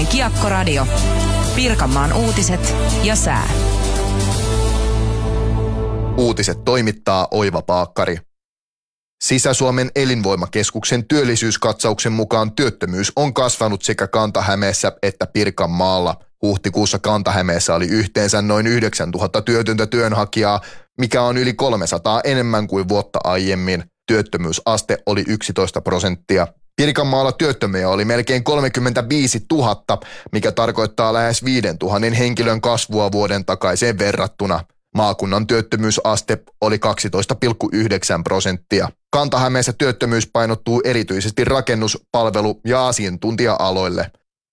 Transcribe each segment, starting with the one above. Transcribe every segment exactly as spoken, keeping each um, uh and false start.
Tampereen Kiekkoradio. Pirkanmaan uutiset ja sää. Uutiset toimittaa Oiva Paakkari. Sisä-Suomen elinvoimakeskuksen työllisyyskatsauksen mukaan työttömyys on kasvanut sekä Kanta-Hämeessä että Pirkanmaalla. Huhtikuussa Kanta-Hämeessä oli yhteensä noin yhdeksäntuhatta työtöntä työnhakijaa, mikä on yli kolmesataa enemmän kuin vuotta aiemmin. Työttömyysaste oli yksitoista prosenttia. Pirkanmaalla työttömiä oli melkein kolmekymmentäviisituhatta, mikä tarkoittaa lähes viisituhatta henkilön kasvua vuoden takaiseen verrattuna. Maakunnan työttömyysaste oli kaksitoista pilkku yhdeksän prosenttia. Kanta-Hämeessä työttömyys painottuu erityisesti rakennus-, palvelu- ja asiantuntija-aloille.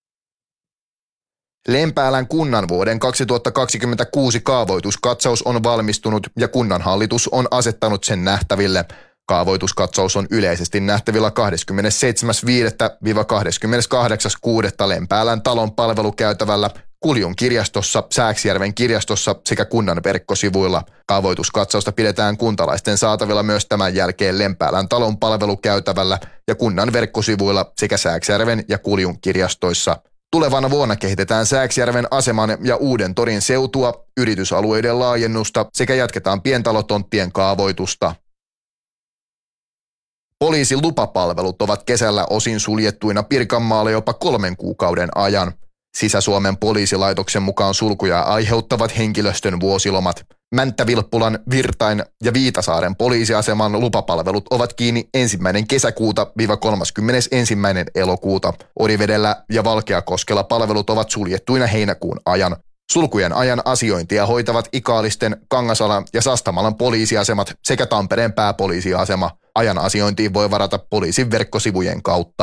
Lempäälän kunnan vuoden kaksituhattakaksikymmentäkuusi kaavoituskatsaus on valmistunut ja kunnanhallitus on asettanut sen nähtäville. Kaavoituskatsaus on yleisesti nähtävillä kahdeskymmenesseitsemäs viidettä - kahdeskymmeneskahdeksas kuudetta Lempäälän talon palvelukäytävällä, Kuljun kirjastossa, Sääksjärven kirjastossa sekä kunnan verkkosivuilla. Kaavoituskatsausta pidetään kuntalaisten saatavilla myös tämän jälkeen Lempäälän talon palvelukäytävällä ja kunnan verkkosivuilla sekä Sääksjärven ja Kuljun kirjastoissa. Tulevana vuonna kehitetään Sääksjärven aseman ja Uuden torin seutua, yritysalueiden laajennusta sekä jatketaan pientalotonttien kaavoitusta. Poliisin lupapalvelut ovat kesällä osin suljettuina Pirkanmaalla jopa kolmen kuukauden ajan. Sisä-Suomen poliisilaitoksen mukaan sulkuja aiheuttavat henkilöstön vuosilomat. Mänttä-Vilppulan, Virtain ja Viitasaaren poliisiaseman lupapalvelut ovat kiinni ensimmäinen kesäkuuta - kolmaskymmenesensimmäinen elokuuta. Orivedellä ja Valkeakoskella palvelut ovat suljettuina heinäkuun ajan. Sulkujen ajan asiointia hoitavat Ikaalisten, Kangasalan ja Sastamalan poliisiasemat sekä Tampereen pääpoliisiasema. Ajan asiointiin voi varata poliisin verkkosivujen kautta.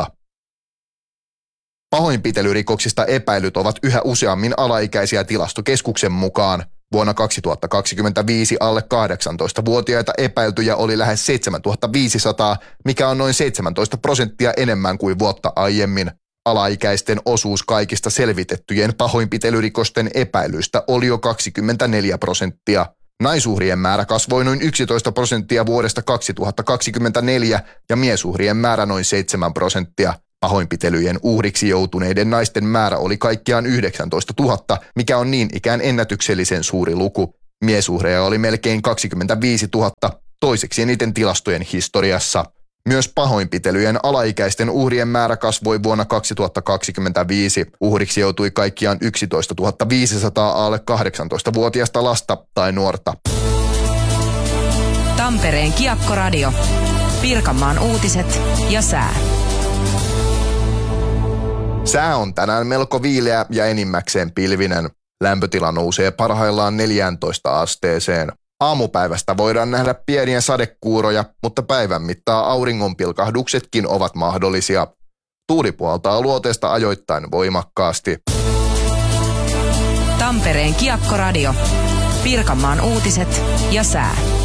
Pahoinpitelyrikoksista epäilyt ovat yhä useammin alaikäisiä Tilastokeskuksen mukaan. Vuonna kaksituhattakaksikymmentäviisi alle kahdeksantoistavuotiaita epäiltyjä oli lähes seitsemäntuhattaviisisataa, mikä on noin seitsemäntoista prosenttia enemmän kuin vuotta aiemmin. Alaikäisten osuus kaikista selvitettyjen pahoinpitelyrikosten epäilyistä oli jo kaksikymmentäneljä prosenttia. Naisuhrien määrä kasvoi noin yksitoista prosenttia vuodesta kaksituhattakaksikymmentäneljä ja miesuhrien määrä noin seitsemän prosenttia. Pahoinpitelyjen uhriksi joutuneiden naisten määrä oli kaikkiaan yhdeksäntoistatuhatta, mikä on niin ikään ennätyksellisen suuri luku. Miesuhreja oli melkein kaksikymmentäviisituhatta, toiseksi eniten tilastojen historiassa. Myös pahoinpitelyjen alaikäisten uhrien määrä kasvoi vuonna kaksituhattakaksikymmentäviisi. Uhriksi joutui kaikkiaan yksitoistatuhatta viisisataa alle kahdeksantoistavuotiaista lasta tai nuorta. Tampereen Kiekkoradio. Pirkanmaan uutiset ja sää. Sää on tänään melko viileä ja enimmäkseen pilvinen. Lämpötila nousee parhaillaan neljääntoista asteeseen. Aamupäivästä voidaan nähdä pieniä sadekuuroja, mutta päivän mittaan auringonpilkahduksetkin ovat mahdollisia. Tuuli puhaltaa luoteesta ajoittain voimakkaasti. Tampereen Kiekkoradio. Pirkanmaan uutiset ja sää.